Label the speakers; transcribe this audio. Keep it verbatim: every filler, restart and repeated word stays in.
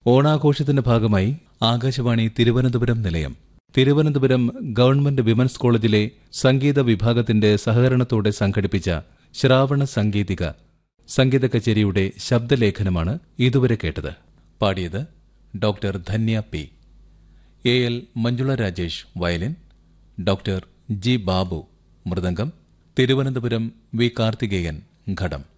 Speaker 1: ഓണാഘോഷത്തിന്റെ ഭാഗമായി ആകാശവാണി തിരുവനന്തപുരം നിലയം Thiruvananthapuram government women's കോളേജിലെ സംഗീത വിഭാഗത്തിന്റെ സഹകരണത്തോടെ സംഘടിപ്പിച്ച ശ്രാവണ സംഗീതിക സംഗീത കച്ചേരിയുടെ ശബ്ദലേഖനമാണ് ഇതുവരെ കേട്ടത്. പാടിയത് doctor Dhanya P. A L Manjula Rajesh violin, doctor G Babu mridangam, Thiruvananthapuram V Karthikeyan ghatam.